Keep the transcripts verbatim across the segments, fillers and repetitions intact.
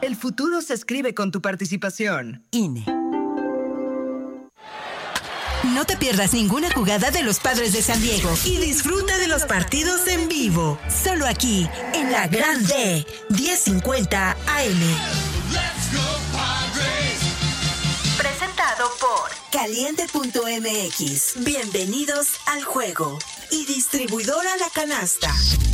El futuro se escribe con tu participación. I N E. No te pierdas ninguna jugada de los Padres de San Diego y disfruta de los partidos en vivo. Solo aquí, en la Gran D, diez cincuenta A M. Presentado por Caliente punto M X. Bienvenidos al juego. Y distribuidora La Canasta.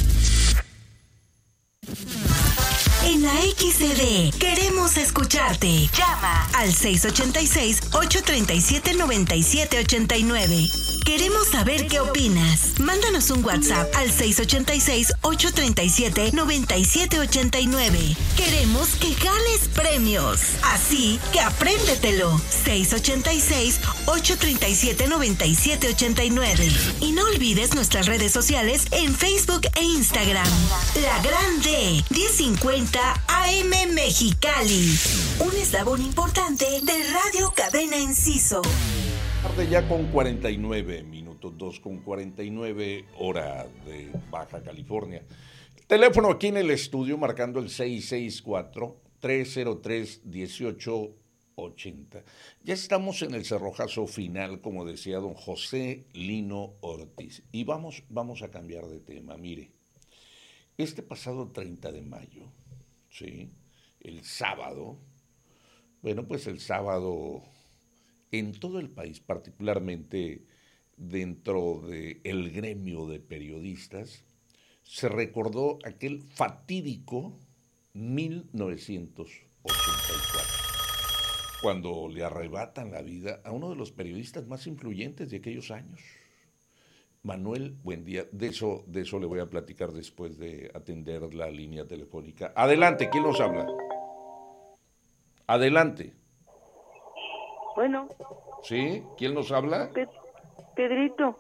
En la X C D queremos escucharte. Llama al seis ocho seis, ocho tres siete, nueve siete ocho nueve. Queremos saber qué opinas. Mándanos un WhatsApp al seis ocho seis, ocho tres siete, nueve siete ocho nueve. Queremos que ganes premios. Así que apréndetelo. seis ocho seis, ocho tres siete, nueve siete ocho nueve. Y no olvides nuestras redes sociales en Facebook e Instagram. La Gran D, diez cincuenta A M Mexicali. Un eslabón importante de Radio Cadena Enciso. Tarde ya con cuarenta y nueve minutos, dos con cuarenta y nueve, hora de Baja California. Teléfono aquí en el estudio marcando el seis seis cuatro, tres cero tres, uno ocho ocho cero. Ya estamos en el cerrojazo final, como decía don José Lino Ortiz. Y vamos, vamos a cambiar de tema. Mire, este pasado treinta de mayo, ¿sí? El sábado, bueno, pues el sábado en todo el país, particularmente dentro del gremio de periodistas, se recordó aquel fatídico mil novecientos ochenta y cuatro, cuando le arrebatan la vida a uno de los periodistas más influyentes de aquellos años, Manuel Buendía. De eso, de eso le voy a platicar después de atender la línea telefónica. Adelante, ¿quién nos habla? Adelante. Bueno. ¿Sí? ¿Quién nos habla? Pe- Pedrito.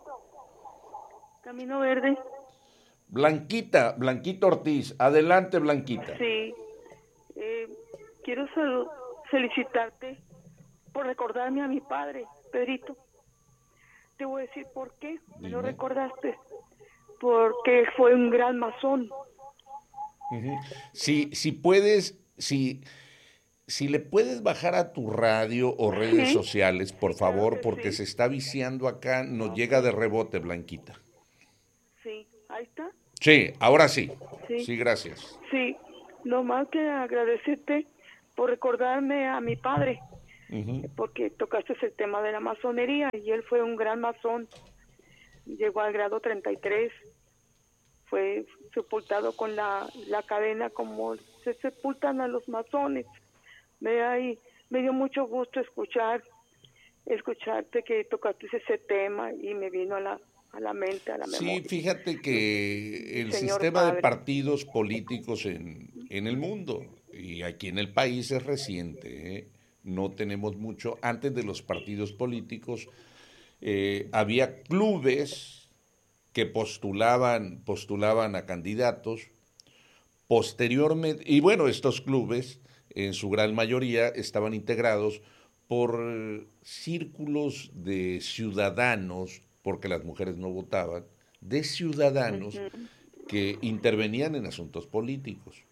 Camino Verde. Blanquita, Blanquita Ortiz. Adelante, Blanquita. Sí. Eh, quiero sal- felicitarte por recordarme a mi padre, Pedrito. Te voy a decir por qué me lo recordaste. Porque fue un gran masón. Uh-huh. Si, si puedes, si... Si le puedes bajar a tu radio o redes ¿Sí? sociales, por favor, claro porque sí. Se está viciando acá, nos llega de rebote, Blanquita. Sí, ahí está. Sí, ahora sí. Sí, sí, gracias. Sí, nomás que agradecerte por recordarme a mi padre, uh-huh. porque tocaste el tema de la masonería y él fue un gran masón. Llegó al grado treinta y tres, fue sepultado con la, la cadena como se sepultan a los masones. Me, ahí, me dio mucho gusto escuchar, escucharte que tocaste ese tema y me vino a la, a la mente, a la memoria. Sí, fíjate que el Señor sistema padre. de partidos políticos en, en el mundo y aquí en el país es reciente, ¿eh? No tenemos mucho. Antes de los partidos políticos eh, había clubes que postulaban, postulaban a candidatos. Posteriormente, y bueno, estos clubes en su gran mayoría estaban integrados por círculos de ciudadanos, porque las mujeres no votaban, de ciudadanos uh-huh. que intervenían en asuntos políticos.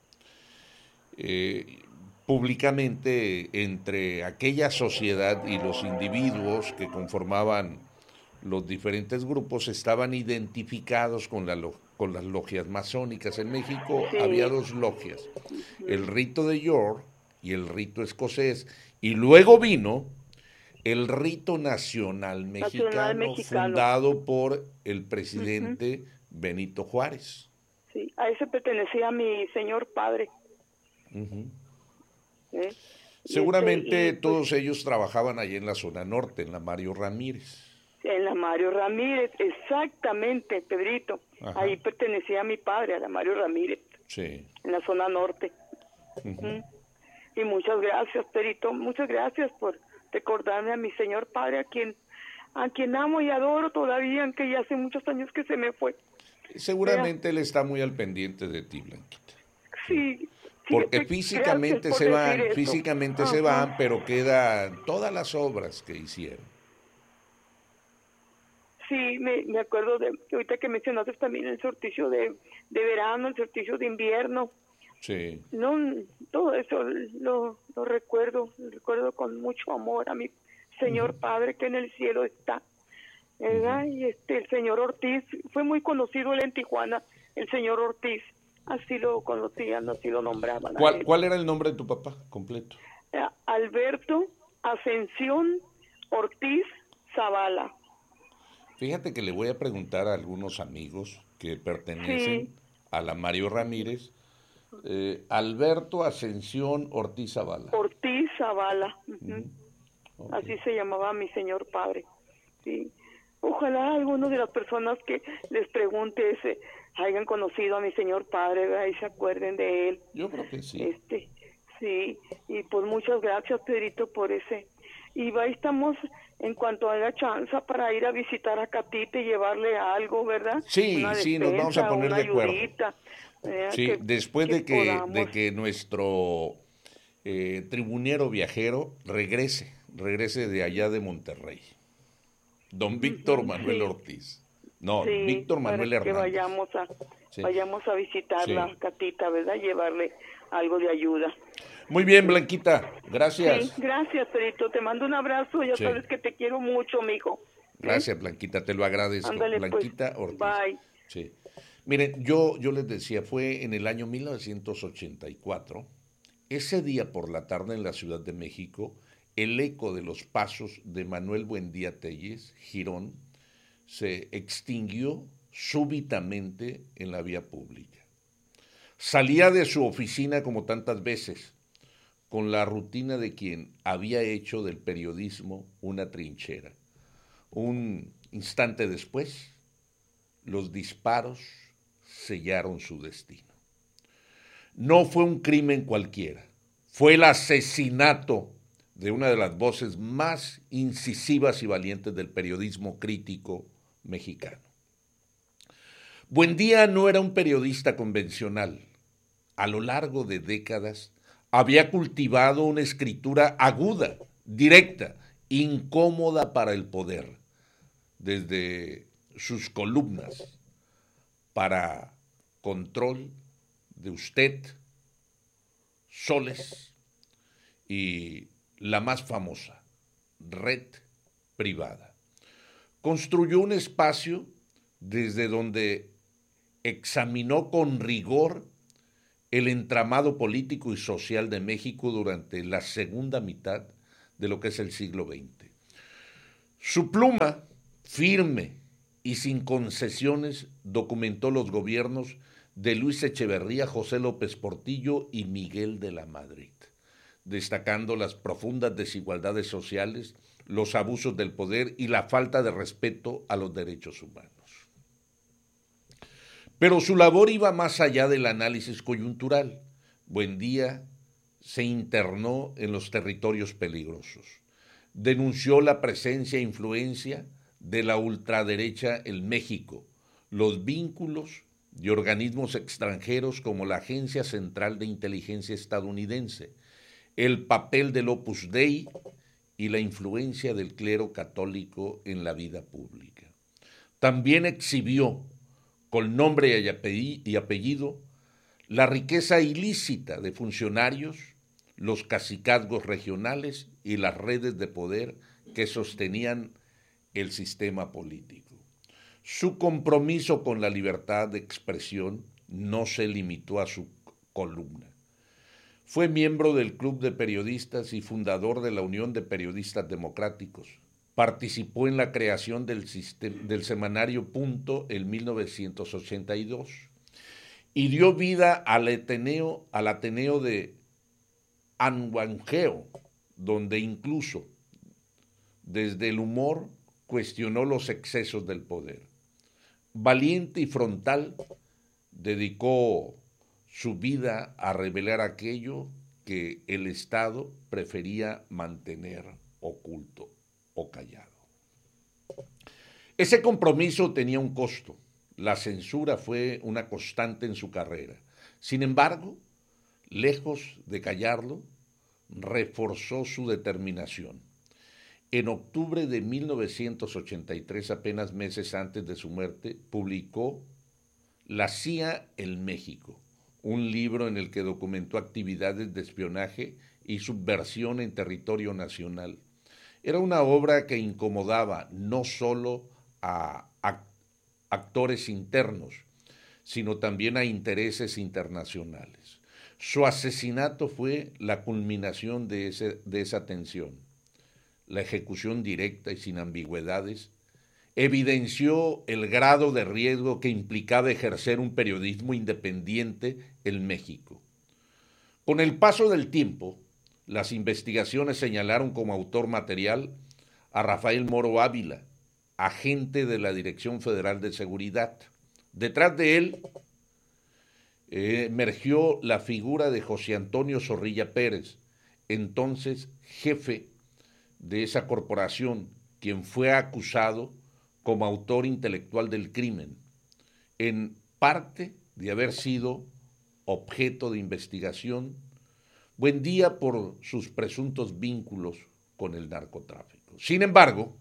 Eh, públicamente, entre aquella sociedad y los individuos que conformaban los diferentes grupos, estaban identificados con, la, con las logias masónicas. En México sí. había dos logias, uh-huh. el rito de York y el rito escocés, y luego vino el rito nacional mexicano, nacional mexicano. fundado por el presidente uh-huh. Benito Juárez. Sí, a ese pertenecía mi señor padre. Uh-huh. ¿Eh? Seguramente este, y, todos pues, ellos trabajaban allí en la zona norte, en la Mario Ramírez. En la Mario Ramírez, exactamente, Pedrito. Ajá. Ahí pertenecía a mi padre, a la Mario Ramírez. Sí. En la zona norte. Uh-huh. Uh-huh. Y muchas gracias, Pedrito, muchas gracias por recordarme a mi señor padre, a quien a quien amo y adoro todavía, aunque ya hace muchos años que se me fue. Seguramente Pero, él está muy al pendiente de ti, Blanquita. Sí. Porque físicamente se van, eso. físicamente Ajá. se van, pero quedan todas las obras que hicieron. Sí, me, me acuerdo de ahorita que mencionaste también el sorticio de, de verano, el sorticio de invierno. Sí. No, todo eso lo, lo recuerdo, lo recuerdo con mucho amor a mi Señor uh-huh. Padre que en el cielo está, ¿verdad? Uh-huh. Y este, el señor Ortiz, fue muy conocido él en Tijuana, el señor Ortiz, así lo conocían, así lo nombraban. ¿Cuál, ¿cuál era el nombre de tu papá completo? Eh, Alberto Ascensión Ortiz Zavala. Fíjate que le voy a preguntar a algunos amigos que pertenecen sí. a la Mario Ramírez. Eh, Alberto Ascensión Ortiz Zavala. Ortiz Zavala. Uh-huh. Okay. Así se llamaba mi señor padre. Sí. Ojalá alguno de las personas que les pregunte ese, hayan conocido a mi señor padre, ¿verdad? Y se acuerden de él. Yo creo que sí. Este, sí, y pues muchas gracias, Pedrito, por ese. Y ahí estamos, en cuanto haya chance, para ir a visitar a Catita y llevarle algo, ¿verdad? Sí, una despensa, sí, nos vamos a poner de acuerdo. Ayudita, eh, sí, que, después que de que podamos. de que nuestro eh, tribunero viajero regrese, regrese de allá de Monterrey. Don Víctor Manuel sí. Ortiz. No, sí, Víctor Manuel para que Hernández. vayamos a, sí. vayamos a visitarla, sí. Catita, ¿verdad? Llevarle algo de ayuda. Muy bien, Blanquita, gracias. Sí, gracias, Perito, te mando un abrazo, ya sí. sabes que te quiero mucho, mijo. Gracias, ¿sí? Blanquita, te lo agradezco. Ándale, Blanquita pues. Ortiz. Bye. Sí. Miren, yo, yo les decía, fue en el año mil novecientos ochenta y cuatro, ese día por la tarde en la Ciudad de México, el eco de los pasos de Manuel Buendía Telles, Girón, se extinguió súbitamente en la vía pública. Salía de su oficina como tantas veces, con la rutina de quien había hecho del periodismo una trinchera. Un instante después, los disparos sellaron su destino. No fue un crimen cualquiera, fue el asesinato de una de las voces más incisivas y valientes del periodismo crítico mexicano. Buendía no era un periodista convencional. A lo largo de décadas había cultivado una escritura aguda, directa, incómoda para el poder, desde sus columnas para Control de Usted, Soles y la más famosa, Red Privada. Construyó un espacio desde donde examinó con rigor el entramado político y social de México durante la segunda mitad de lo que es el siglo veinte. Su pluma, firme y sin concesiones, documentó los gobiernos de Luis Echeverría, José López Portillo y Miguel de la Madrid, destacando las profundas desigualdades sociales, los abusos del poder y la falta de respeto a los derechos humanos. Pero su labor iba más allá del análisis coyuntural. Buendía se internó en los territorios peligrosos. Denunció la presencia e influencia de la ultraderecha en México, los vínculos de organismos extranjeros como la Agencia Central de Inteligencia estadounidense, el papel del Opus Dei y la influencia del clero católico en la vida pública. También exhibió, con nombre y apellido, la riqueza ilícita de funcionarios, los cacicazgos regionales y las redes de poder que sostenían el sistema político. Su compromiso con la libertad de expresión no se limitó a su columna. Fue miembro del Club de Periodistas y fundador de la Unión de Periodistas Democráticos. Participó en la creación del, sistema, del semanario Punto en mil novecientos ochenta y dos y dio vida al Ateneo, al Ateneo de Anhuangeo, donde incluso desde el humor cuestionó los excesos del poder. Valiente y frontal, dedicó su vida a revelar aquello que el Estado prefería mantener oculto o callado. Ese compromiso tenía un costo. La censura fue una constante en su carrera. Sin embargo, lejos de callarlo, reforzó su determinación. En octubre de mil novecientos ochenta y tres, apenas meses antes de su muerte, publicó La C I A en México, un libro en el que documentó actividades de espionaje y subversión en territorio nacional. Era una obra que incomodaba no solo a actores internos, sino también a intereses internacionales. Su asesinato fue la culminación de, ese, de esa tensión. La ejecución directa y sin ambigüedades evidenció el grado de riesgo que implicaba ejercer un periodismo independiente en México. Con el paso del tiempo, las investigaciones señalaron como autor material a Rafael Moro Ávila, agente de la Dirección Federal de Seguridad. Detrás de él eh, emergió la figura de José Antonio Zorrilla Pérez, entonces jefe de esa corporación, quien fue acusado como autor intelectual del crimen, en parte de haber sido objeto de investigación Buendía por sus presuntos vínculos con el narcotráfico. Sin embargo,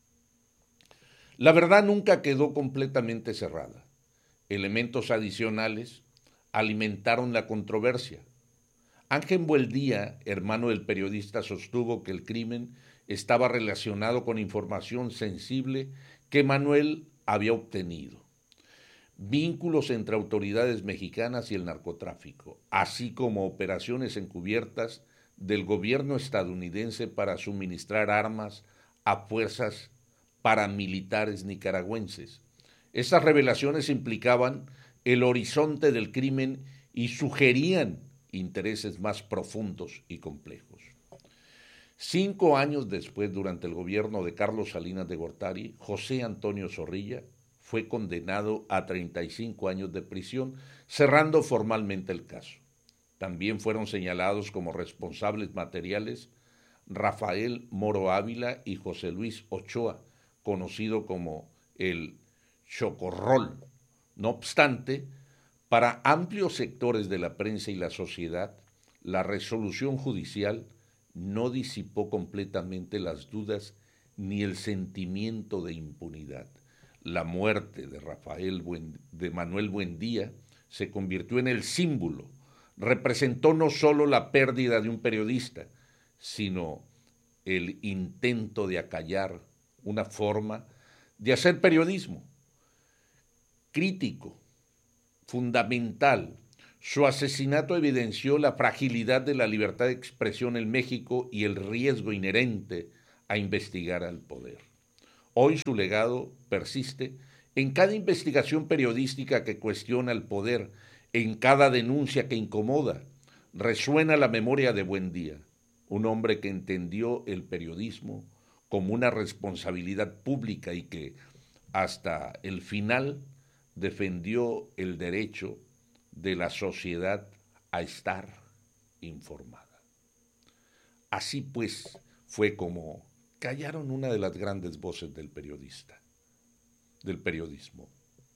la verdad nunca quedó completamente cerrada. Elementos adicionales alimentaron la controversia. Ángel Buendía, hermano del periodista, sostuvo que el crimen estaba relacionado con información sensible que Manuel había obtenido. Vínculos entre autoridades mexicanas y el narcotráfico, así como operaciones encubiertas del gobierno estadounidense para suministrar armas a fuerzas paramilitares nicaragüenses. Estas revelaciones implicaban el horizonte del crimen y sugerían intereses más profundos y complejos. Cinco años después, durante el gobierno de Carlos Salinas de Gortari, José Antonio Zorrilla fue condenado a treinta y cinco años de prisión, cerrando formalmente el caso. También fueron señalados como responsables materiales Rafael Moro Ávila y José Luis Ochoa, conocido como el Chocorrol. No obstante, para amplios sectores de la prensa y la sociedad, la resolución judicial no disipó completamente las dudas ni el sentimiento de impunidad. La muerte de Rafael Buen, de Manuel Buendía se convirtió en el símbolo, representó no solo la pérdida de un periodista, sino el intento de acallar una forma de hacer periodismo crítico, fundamental. Su asesinato evidenció la fragilidad de la libertad de expresión en México y el riesgo inherente a investigar al poder. Hoy su legado persiste en cada investigación periodística que cuestiona el poder, en cada denuncia que incomoda. Resuena la memoria de Buendía, un hombre que entendió el periodismo como una responsabilidad pública y que hasta el final defendió el derecho de la sociedad a estar informada. Así pues fue como callaron una de las grandes voces del periodista, del periodismo,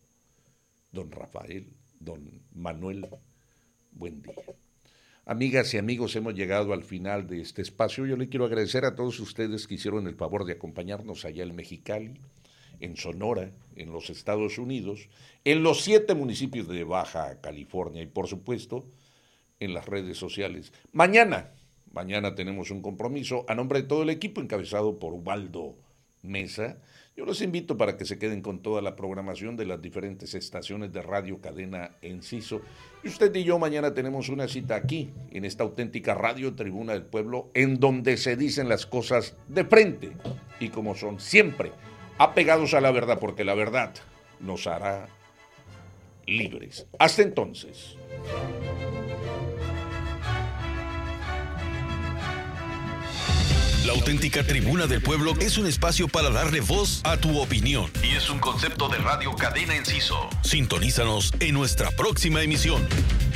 don Rafael, don Manuel Buendía. Amigas y amigos, hemos llegado al final de este espacio. Yo le quiero agradecer a todos ustedes que hicieron el favor de acompañarnos allá en Mexicali, en Sonora, en los Estados Unidos, en los siete municipios de Baja California y, por supuesto, en las redes sociales. Mañana, mañana tenemos un compromiso a nombre de todo el equipo encabezado por Ubaldo Mesa. Yo los invito para que se queden con toda la programación de las diferentes estaciones de Radio Cadena Enciso. Y usted y yo mañana tenemos una cita aquí, en esta auténtica Radio Tribuna del Pueblo, en donde se dicen las cosas de frente y como son siempre, apegados a la verdad, porque la verdad nos hará libres. Hasta entonces. La auténtica Tribuna del Pueblo es un espacio para darle voz a tu opinión. Y es un concepto de Radio Cadena Enciso. Sintonízanos en nuestra próxima emisión.